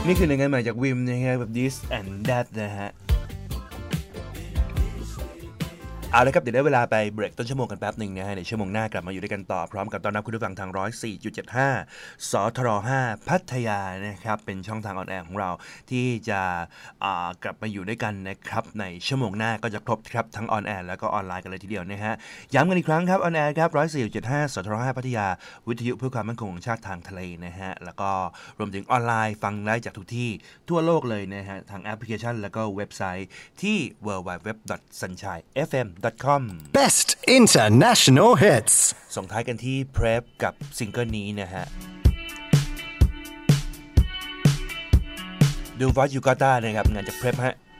นี่คือหนึ่งงานใหม่จากวิมนะฮะแบบ This and That นะฮะเอาละครับเดี๋ยวได้เวลาไปเบรกต้นชั่วโมงกันแป๊บหนึ่งนะฮะในชั่วโมงหน้ากลับมาอยู่ด้วยกันต่อพร้อมกับต้อนรับคุณผู้ฟังทาง 104.75 สทร5พัทยานะครับเป็นช่องทางออนแอร์ของเราที่จะกลับมาอยู่ด้วยกันนะครับในชั่วโมงหน้าก็จะครบครับทั้งออนแอร์แล้วก็ออนไลน์กันเลยทีเดียวนะฮะย้ำกันอีกครั้งครับออนแอร์ครับ 104.75 สทร5พัทยาวิทยุเพื่อความมั่นคงของชาติทางทะเลนะฮะแล้วก็รวมถึงออนไลน์ฟังได้จากทุกที่ทั่วโลกเลยนะฮะทางแอปพลิเคชันแล้วก็เว็บไซต์ที่ www.sunshine.fm.com Best International Hits ส่งท้ายกันที่ Prep กับซิงเกิลนี้นะฮะดู What You Gotta นะครับงานจาก Prep ฮะ